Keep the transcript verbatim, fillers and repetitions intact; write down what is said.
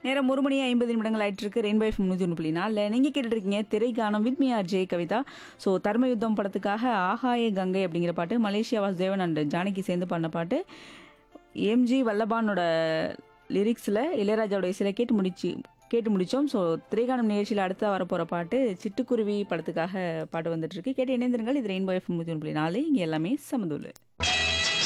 நேரம் ஒரு மணி ஐம்பது நிமிடங்கள் ஆயிட்டு இருக்கு. ரெயின்போ எஃப்எம் நூற்றி ஒன்று புள்ளி நாலில் நீங்கள் கேட்டுருக்கீங்க திரைக்கானம் with me R J Kavitha. So தர்ம யுத்தம் படத்துக்காக ஆகாய கங்கை அப்படிங்கிற பாட்டு மலேசியா வாசுதேவன் அண்ட் ஜானகி சேர்ந்து பண்ண பாட்டு. எம்ஜி வல்லபானோட லிரிக்ஸில் இளையராஜாவோட இசையில கேட்டு முடிச்சு கேட்டு முடித்தோம். ஸோ திரைக்கானம் நிகழ்ச்சியில் அடுத்த வரப்போகிற பாட்டு சிட்டுக்குருவி படத்துக்காக பாட்டு வந்துட்டு இருக்கு. கேட்டு இணைந்திருங்கள். இது ரெயின்போ எஃப்எம் நூற்றி ஒன்று புள்ளி நாலு. இங்கே எல்லாமே சமதூள்.